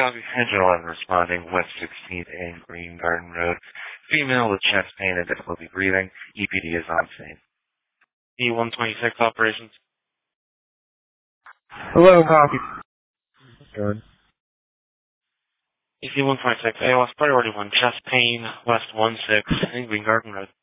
copy. Engine 11 responding, West 16th and Green Garden Road. Female with chest pain and difficulty breathing. EPD is on scene. E-126 operations. Hello, copy. Good. EC-126, ALS priority 1, chest pain, West 16 and Green Garden Road.